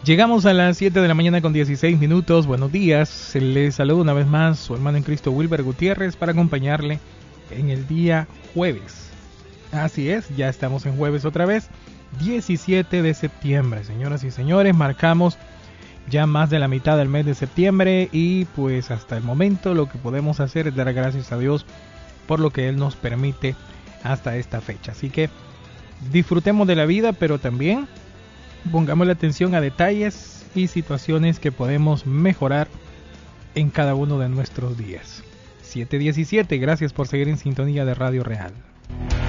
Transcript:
Llegamos a las 7 de la mañana con 16 minutos. Buenos días. Les saludo una vez más su hermano en Cristo Wilber Gutiérrez para acompañarle en el día jueves. Así es, ya estamos en jueves otra vez, 17 de septiembre. Señoras y señores, marcamos ya más de la mitad del mes de septiembre y pues hasta el momento lo que podemos hacer es dar gracias a Dios por lo que Él nos permite hasta esta fecha. Así que disfrutemos de la vida, pero también pongamos la atención a detalles y situaciones que podemos mejorar en cada uno de nuestros días. 7:17, gracias por seguir en sintonía de Radio Real.